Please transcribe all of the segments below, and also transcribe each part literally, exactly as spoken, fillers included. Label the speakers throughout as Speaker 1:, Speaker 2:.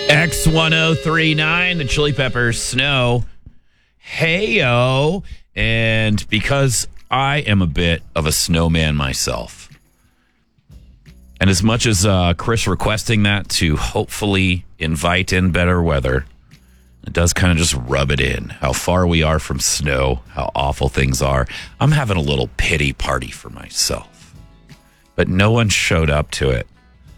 Speaker 1: X ten thirty-nine, the Chili Peppers, Snow. Hey-o. And because I am a bit of a snowman myself, and as much as uh, Chris requesting that to hopefully invite in better weather, it does kind of just rub it in how far we are from snow, how awful things are. I'm having a little pity party for myself, but no one showed up to it.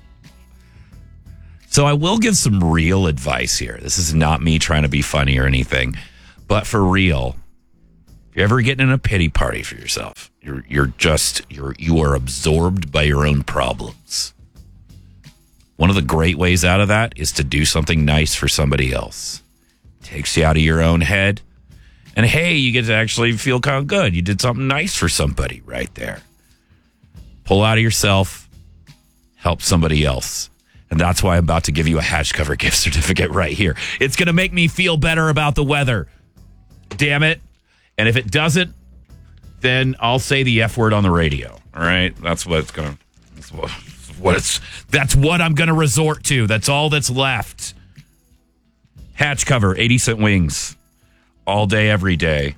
Speaker 1: So I will give some real advice here. This is not me trying to be funny or anything, but for real, if you're ever getting in a pity party for yourself, you're you're just you're you are absorbed by your own problems. One of the great ways out of that is to do something nice for somebody else. Takes you out of your own head, and hey, you get to actually feel kind of good. You did something nice for somebody right there. Pull out of yourself, help somebody else. And that's why I'm about to give you a hatch cover gift certificate right here. It's going to make me feel better about the weather. Damn it. And if it doesn't, then I'll say the F word on the radio. All right? That's what it's going to, that's what, what it's, that's what I'm going to resort to. That's all that's left. Hatch cover, eighty cent wings. All day, every day.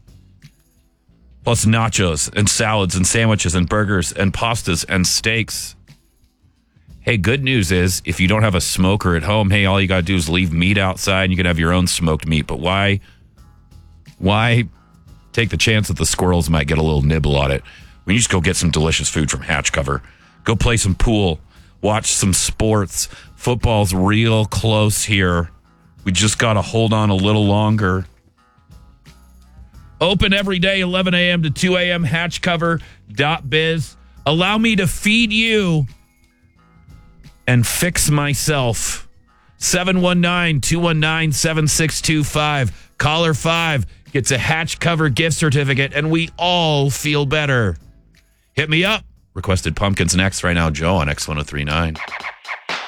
Speaker 1: Plus nachos and salads and sandwiches and burgers and pastas and steaks. Hey, good news is if you don't have a smoker at home, hey, all you got to do is leave meat outside and you can have your own smoked meat. But why, why take the chance that the squirrels might get a little nibble on it when you just go get some delicious food from Hatch Cover? Go play some pool, watch some sports. Football's real close here. We just got to hold on a little longer. Open every day, eleven a.m. to two a.m., hatch cover dot biz. Allow me to feed you and fix myself. seven one nine, two one nine, seven six two five. Caller five gets a Hatch Cover gift certificate, and we all feel better. Hit me up. Requested Pumpkins next right now. Joe on X ten thirty-nine.